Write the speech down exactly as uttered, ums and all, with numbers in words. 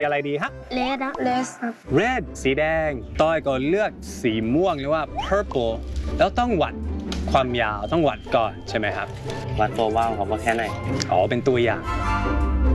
อะไรดีฮะ red นะ red ครับ red สีแดงต้อยก็เลือกสีม่วงหรือว่า purple แล้วต้องวัดความยาวต้องวัดก่อนใช่ไหมครับวัดตัวว่าวครับว่าแค่ไหนอ๋อเป็นตัวอย่าง